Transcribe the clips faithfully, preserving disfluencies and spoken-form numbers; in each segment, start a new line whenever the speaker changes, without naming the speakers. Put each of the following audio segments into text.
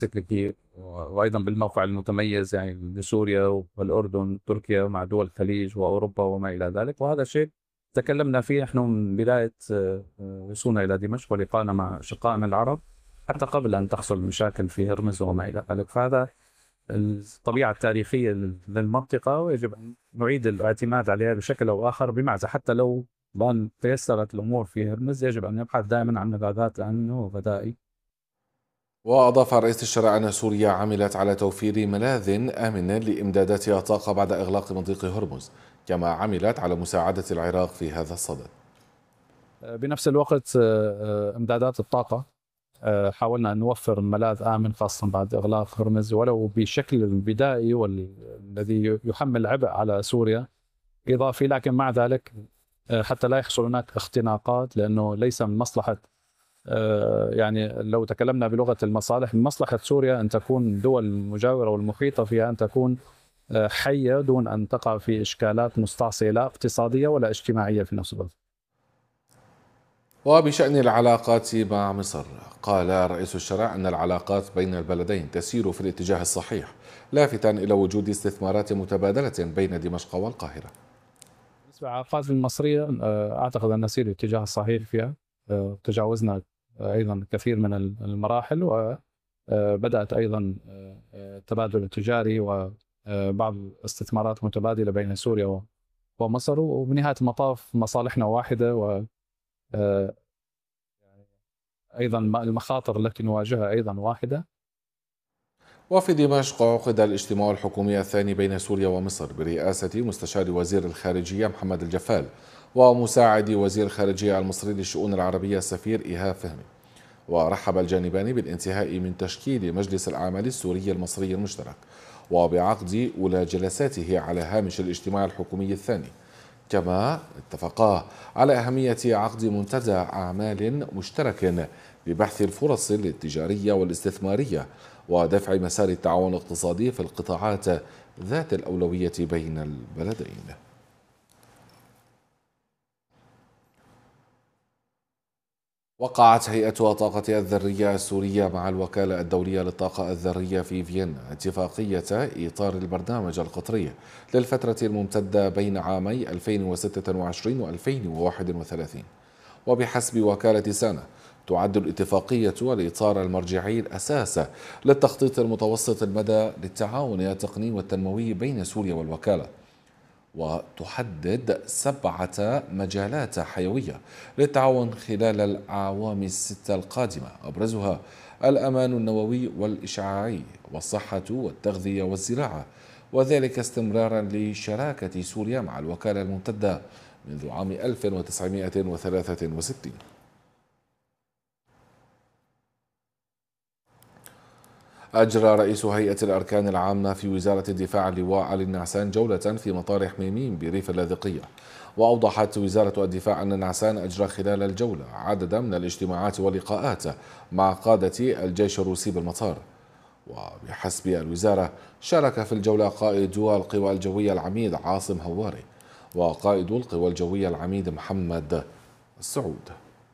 تكتيكي، وأيضا بالموقع المتميز يعني لسوريا والأردن وتركيا مع دول الخليج وأوروبا وما إلى ذلك. وهذا شيء تكلمنا فيه نحن من بداية آه، آه، وصولنا إلى دمشق ولقائنا مع أشقائنا العرب، حتى قبل أن تحصل المشاكل في هرمز وما إلى ذلك. فهذا الطبيعة التاريخية للمنطقة، ويجب أن نعيد الاعتماد عليها بشكل أو آخر، بمعنى حتى لو بان تيسرت الأمور في هرمز يجب أن نبحث دائما عن ملاذات أمن وبدائل.
وأضاف رئيس الشرع أن سوريا عملت على توفير ملاذ آمن لإمداداتها الطاقة بعد إغلاق مضيق هرمز، كما عملت على مساعدة العراق في هذا الصدد.
بنفس الوقت آه، آه، إمدادات الطاقة، آه، حاولنا أن نوفر ملاذ آمن خاصة بعد إغلاق هرمز ولو بشكل بدائي والذي يحمل عبء على سوريا إضافي. لكن مع ذلك آه، حتى لا يحصل هناك اختناقات، لأنه ليس من مصلحة، آه، يعني لو تكلمنا بلغة المصالح، من مصلحة سوريا أن تكون الدول المجاورة والمحيطة فيها أن تكون آه، حية دون أن تقع في إشكالات مستعصية لا اقتصادية ولا اجتماعية في نفس الوقت.
وبشأن العلاقات مع مصر، قال رئيس الشرع أن العلاقات بين البلدين تسير في الاتجاه الصحيح، لافتاً إلى وجود استثمارات متبادلة بين دمشق والقاهرة.
بالنسبة للعلاقات المصرية، آه، أعتقد أن نسير الاتجاه الصحيح فيها. آه، تجاوزنا آه، أيضا كثير من المراحل، وبدأت أيضا آه، آه، التبادل التجاري وبعض الاستثمارات متبادلة بين سوريا ومصر، وبنهاية المطاف مصالحنا واحدة، و آه، أيضا المخاطر التي نواجهها أيضا واحدة.
وفي دمشق عقد الاجتماع الحكومي الثاني بين سوريا ومصر برئاسة مستشار وزير الخارجية محمد الجفال ومساعد وزير الخارجية المصري للشؤون العربية السفير إيهاب فهمي. ورحب الجانبان بالانتهاء من تشكيل مجلس الأعمال السوري المصري المشترك، وبعقد أولى جلساته على هامش الاجتماع الحكومي الثاني. كما اتفقا على أهمية عقد منتدى أعمال مشترك لبحث الفرص التجارية والاستثمارية ودفع مسار التعاون الاقتصادي في القطاعات ذات الأولوية بين البلدين. وقعت هيئة الطاقة الذرية السورية مع الوكالة الدولية للطاقة الذرية في فيينا اتفاقية إطار البرنامج القطري للفترة الممتدة بين عامي ألفين وستة وعشرين و ألفين وواحد وثلاثين. وبحسب وكالة سانا تعد الاتفاقية الإطار المرجعي الأساس للتخطيط المتوسط المدى للتعاون التقني والتنموي بين سوريا والوكالة، وتحدد سبعة مجالات حيوية للتعاون خلال الأعوام الستة القادمة، أبرزها الأمان النووي والإشعاعي والصحة والتغذية والزراعة، وذلك استمرارا لشراكة سوريا مع الوكالة الممتدة منذ عام ألف وتسعمائة وثلاثة وستين. أجرى رئيس هيئة الأركان العامة في وزارة الدفاع اللواء علي النعسان جولة في مطار حميميم بريف اللاذقية. وأوضحت وزارة الدفاع أن النعسان أجرى خلال الجولة عددا من الاجتماعات واللقاءات مع قادة الجيش الروسي بالمطار. وبحسب الوزارة شارك في الجولة قائد القوى الجوية العميد عاصم هواري وقائد القوى الجوية العميد محمد السعود.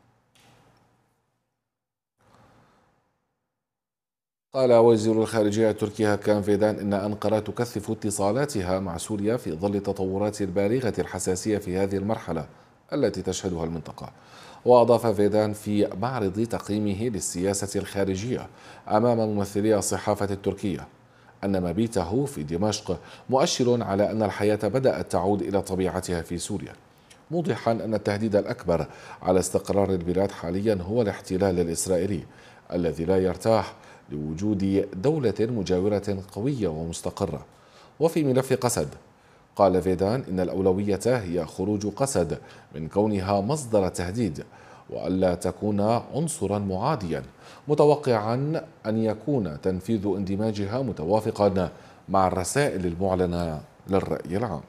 قال وزير الخارجية التركي هاكان فيدان إن أنقرة تكثف اتصالاتها مع سوريا في ظل التطورات البالغة الحساسية في هذه المرحلة التي تشهدها المنطقة. وأضاف فيدان في معرض تقييمه للسياسة الخارجية أمام ممثلي الصحافة التركية أن مبيته في دمشق مؤشر على أن الحياة بدأت تعود إلى طبيعتها في سوريا، موضحا أن التهديد الأكبر على استقرار البلاد حاليا هو الاحتلال الإسرائيلي الذي لا يرتاح لوجود دولة مجاورة قوية ومستقرة. وفي ملف قسد قال فيدان إن الأولوية هي خروج قسد من كونها مصدر تهديد وألا تكون عنصرا معاديا، متوقعا أن يكون تنفيذ اندماجها متوافقا مع الرسائل المعلنة للرأي العام.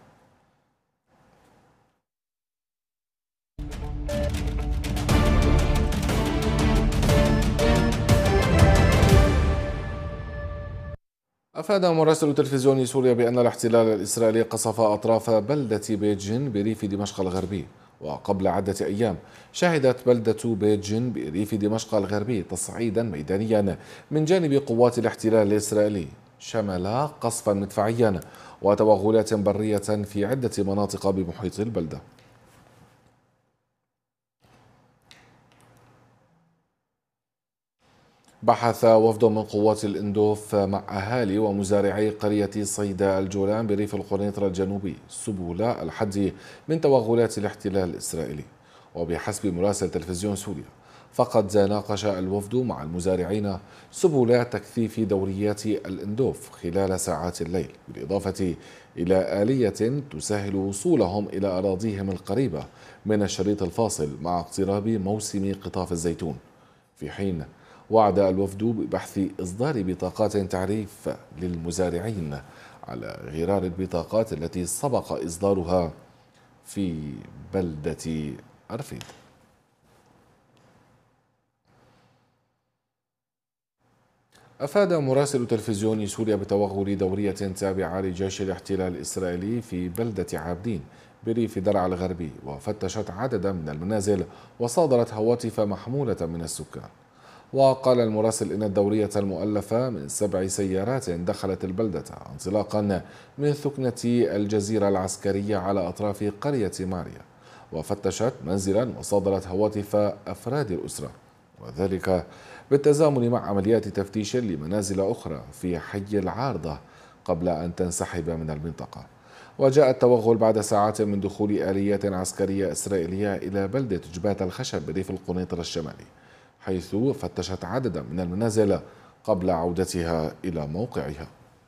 أفاد مراسل تلفزيون سوريا بأن الاحتلال الإسرائيلي قصف أطراف بلدة بيجين بريف دمشق الغربي، وقبل عدة أيام شهدت بلدة بيجين بريف دمشق الغربي تصعيدا ميدانيا من جانب قوات الاحتلال الإسرائيلي شمل قصفا مدفعيا وتوغلات برية في عدة مناطق بمحيط البلدة. بحث وفد من قوات الاندوف مع أهالي ومزارعي قرية صيدا الجولان بريف القنيطرة الجنوبي سبل الحد من توغلات الاحتلال الإسرائيلي. وبحسب مراسل تلفزيون سوريا فقد ناقش الوفد مع المزارعين سبل تكثيف دوريات الاندوف خلال ساعات الليل، بالإضافة إلى آلية تسهل وصولهم إلى أراضيهم القريبة من الشريط الفاصل مع اقتراب موسم قطاف الزيتون، في حين وعد الوفد ببحث إصدار بطاقات تعريف للمزارعين على غرار البطاقات التي سبق إصدارها في بلدة أرفيد. أفاد مراسل تلفزيون سوريا بتوغل دورية تابعة لجيش الاحتلال الإسرائيلي في بلدة عابدين بريف درعا الغربي، وفتشت عددا من المنازل وصادرت هواتف محمولة من السكان. وقال المراسل إن الدورية المؤلفة من سبع سيارات دخلت البلدة انطلاقا من ثكنة الجزيرة العسكرية على أطراف قرية ماريا، وفتشت منزلا وصادرت هواتف أفراد الأسرة، وذلك بالتزامن مع عمليات تفتيش لمنازل أخرى في حي العارضة قبل أن تنسحب من المنطقة. وجاء التوغل بعد ساعات من دخول آليات عسكرية إسرائيلية إلى بلدة جبات الخشب بريف القنيطرة الشمالي، حيث فتشت عددا من المنازل قبل عودتها إلى موقعها.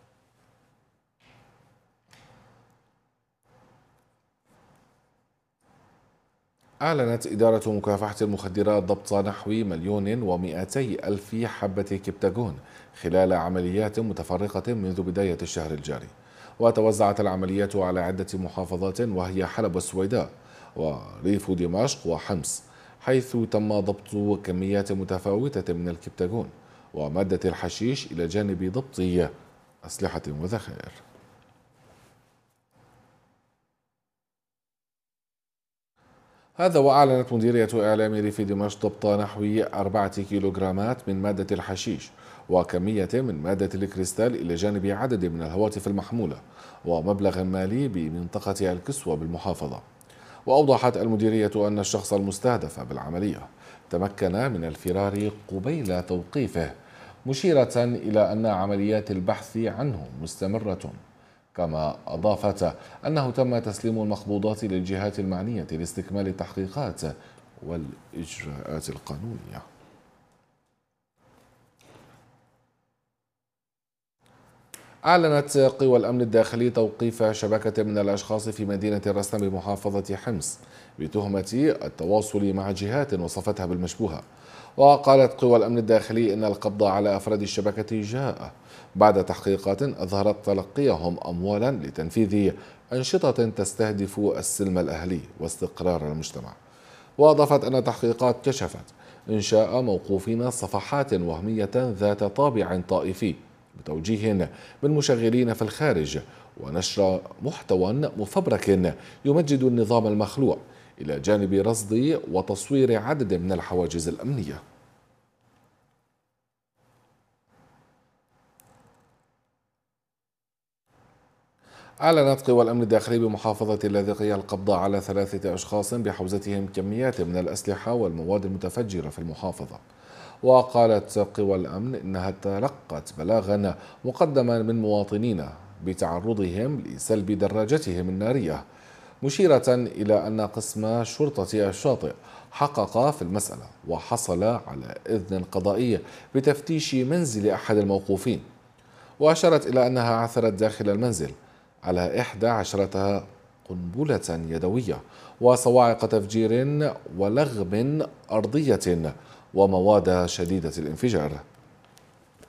أعلنت إدارة مكافحة المخدرات ضبط نحو مليون ومئتي ألف حبة كبتاغون خلال عمليات متفرقة منذ بداية الشهر الجاري، وتوزعت العمليات على عدة محافظات وهي حلب والسويداء وريف دمشق وحمص، حيث تم ضبط كميات متفاوتة من الكبتاغون ومادة الحشيش إلى جانب ضبط أسلحة وذخائر. هذا وأعلنت مديرية إعلام ريف دمشق ضبط نحو أربعة كيلوغرامات من مادة الحشيش وكمية من مادة الكريستال إلى جانب عدد من الهواتف المحمولة ومبلغ مالي بمنطقة الكسوة بالمحافظة. وأوضحت المديرية أن الشخص المستهدف بالعملية تمكن من الفرار قبيل توقيفه، مشيرة إلى أن عمليات البحث عنه مستمرة. كما أضافت أنه تم تسليم المقبوضات للجهات المعنية لاستكمال التحقيقات والإجراءات القانونية. أعلنت قوى الأمن الداخلي توقيف شبكة من الأشخاص في مدينة الرسن بمحافظة حمص بتهمة التواصل مع جهات وصفتها بالمشبوهة. وقالت قوى الأمن الداخلي إن القبض على أفراد الشبكة جاء بعد تحقيقات أظهرت تلقيهم أموالا لتنفيذ أنشطة تستهدف السلم الأهلي واستقرار المجتمع. وأضافت أن التحقيقات كشفت إنشاء موقوفين صفحات وهمية ذات طابع طائفي بتوجيه من مشغلين في الخارج ونشر محتوى مفبرك يمجد النظام المخلوع، إلى جانب رصد وتصوير عدد من الحواجز الأمنية. أعلنت قوى الأمن الداخلي بمحافظة اللاذقية القبض على ثلاثة أشخاص بحوزتهم كميات من الأسلحة والمواد المتفجرة في المحافظة. وقالت قوى الأمن إنها تلقت بلاغا مقدما من مواطنين بتعرضهم لسلب دراجتهم النارية، مشيرة إلى أن قسم شرطة الشاطئ حقق في المسألة وحصل على إذن قضائي بتفتيش منزل أحد الموقوفين. وأشارت إلى أنها عثرت داخل المنزل على إحدى عشرة قنبلة يدوية وصواعق تفجير ولغم أرضية ومواد شديدة الانفجار.